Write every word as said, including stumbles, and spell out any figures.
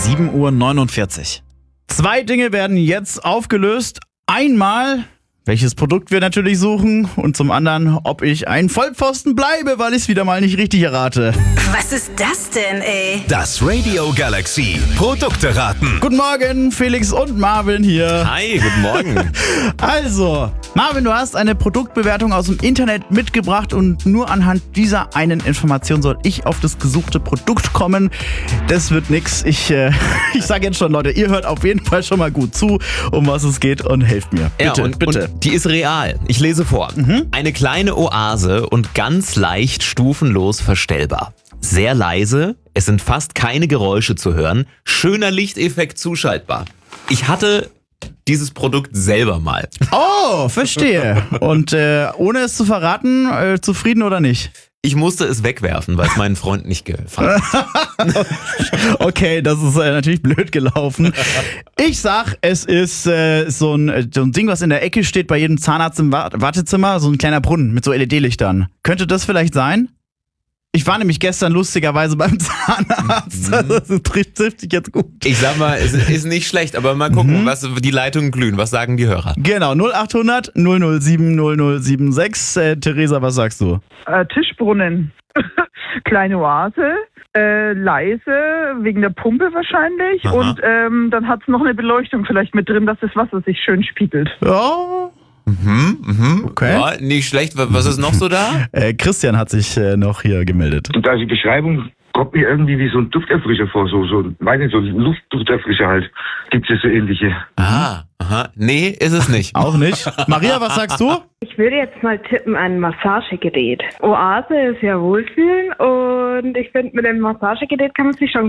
sieben Uhr neunundvierzig. Zwei Dinge werden jetzt aufgelöst. Einmal, welches Produkt wir natürlich suchen und zum anderen, ob ich ein Vollpfosten bleibe, weil ich es wieder mal nicht richtig errate. Was ist das denn, ey? Das Radio Galaxy Produkte raten. Guten Morgen, Felix und Marvin hier. Hi, guten Morgen. Also, Marvin, du hast eine Produktbewertung aus dem Internet mitgebracht und nur anhand dieser einen Information soll ich auf das gesuchte Produkt kommen. Das wird nix. Ich, äh, ich sage jetzt schon, Leute, ihr hört auf jeden Fall schon mal gut zu, um was es geht und helft mir. Bitte, ja, und, bitte. Und die ist real. Ich lese vor. Mhm. Eine kleine Oase und ganz leicht stufenlos verstellbar. Sehr leise, es sind fast keine Geräusche zu hören. Schöner Lichteffekt zuschaltbar. Ich hatte dieses Produkt selber mal. Oh, verstehe. Und äh, ohne es zu verraten, äh, zufrieden oder nicht? Ich musste es wegwerfen, weil es meinen Freund nicht gefallen hat. Okay, das ist äh, natürlich blöd gelaufen. Ich sag, es ist äh, so, ein, so ein Ding, was in der Ecke steht bei jedem Zahnarzt im Wartezimmer, so ein kleiner Brunnen mit so L E D-Lichtern. Könnte das vielleicht sein? Ich war nämlich gestern lustigerweise beim Zahnarzt. Das trifft dich jetzt gut. Ich sag mal, es ist nicht schlecht, aber mal gucken, mhm. was die Leitungen glühen. Was sagen die Hörer? Genau, null acht hundert null null sieben null null sieben sechs. Äh, Theresa, was sagst du? Äh, Tischbrunnen. Kleine Oase. Äh, leise, wegen der Pumpe wahrscheinlich. Aha. Und ähm, dann hat es noch eine Beleuchtung vielleicht mit drin, dass das Wasser sich schön spiegelt. Ja. Mhm, mhm. Okay. Ja, nicht schlecht. Was ist noch so da? äh, Christian hat sich äh, noch hier gemeldet. Und also die Beschreibung kommt mir irgendwie wie so ein Dufterfrischer vor, so, so, meine, so Luftdufterfrischer halt. Gibt es so ähnliche. Ah, aha. Nee, ist es nicht. Auch nicht. Maria, was sagst du? Ich würde jetzt mal tippen an Massagegerät. Oase ist ja Wohlfühlen und ich finde, mit dem Massagegerät kann man sich schon